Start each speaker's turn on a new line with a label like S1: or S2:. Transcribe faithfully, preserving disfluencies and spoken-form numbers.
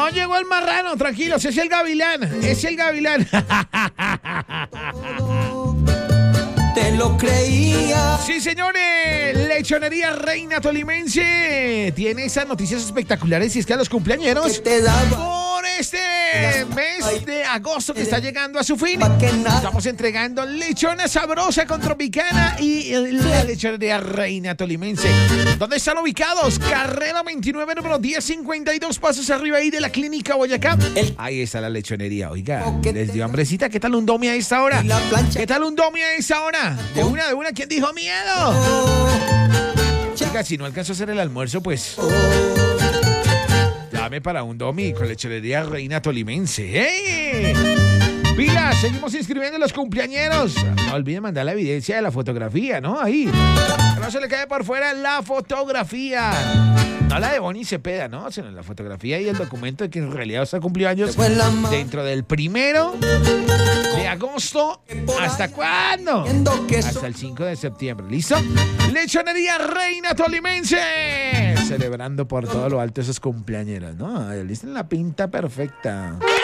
S1: llegó el marrano, tranquilos, es el gavilán, es el gavilán.
S2: Te lo creía.
S1: Sí, señores, Lechonería Reina Tolimense tiene esas noticias espectaculares y es que a los cumpleañeros
S2: Te daba
S1: por este mes de agosto que está llegando a su fin,
S2: pa' que nada.
S1: estamos entregando lechona sabrosa con Tropicana y la Lechonería Reina Tolimense. ¿Dónde están ubicados? Carrera veintinueve, número diez cincuenta y dos, pasos arriba ahí de la Clínica Boyacá. Ahí está la lechonería. Oiga, les dio hambrecita. ¿Qué tal un domi a esta hora?
S2: Y la plancha.
S1: ¿Qué tal un domi a esta hora? De una, de una, ¿quién dijo miedo? Oiga, si no alcanzó a hacer el almuerzo, pues llame para un domi con Lechonería Reina Tolimense. ¡Hey! Pila, seguimos inscribiendo a los cumpleañeros. No olviden mandar la evidencia de la fotografía, ¿no? Ahí. Que no se le quede por fuera la fotografía. No la de Bonnie Cepeda, ¿no? Sino la fotografía y el documento de que en realidad está cumpliendo años dentro del primero de agosto. ¿Hasta cuándo? Hasta el cinco de septiembre. ¿Listo? Lechonería Reina Tolimense. Celebrando por todo lo alto esos cumpleañeros, ¿no? Ahí listan la pinta perfecta.